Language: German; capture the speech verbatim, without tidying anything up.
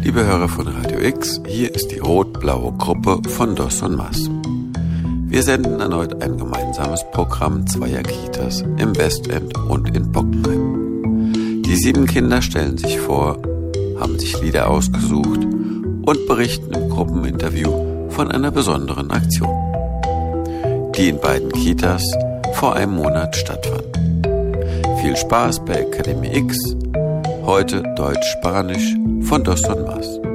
Liebe Hörer von Radio X, hier ist die rot-blaue Gruppe von Dos und Mas. Wir senden erneut ein gemeinsames Programm zweier Kitas im Westend und in Bockenheim. Die sieben Kinder stellen sich vor, haben sich Lieder ausgesucht und berichten im Gruppeninterview von einer besonderen Aktion, die in beiden Kitas vor einem Monat stattfand. Viel Spaß bei Akademie X, heute Deutsch-Spanisch von Dos und Mas.